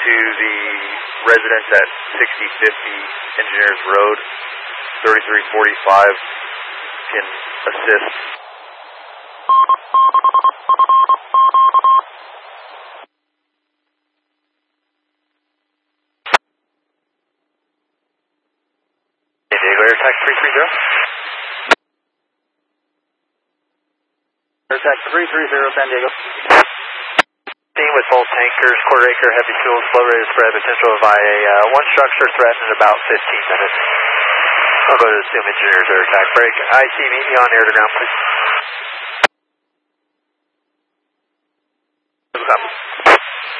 to the residence at 6050 Engineers Road, 3345 can assist. San Diego Air Tax 330. Air Tax 330 San Diego. With full tankers, quarter acre, heavy fuel, slow rate of spread, potential of IA. One structure threatened in about 15 minutes. I'll go to assume Engineers Air Attack break. IC, meet me on air to ground, please.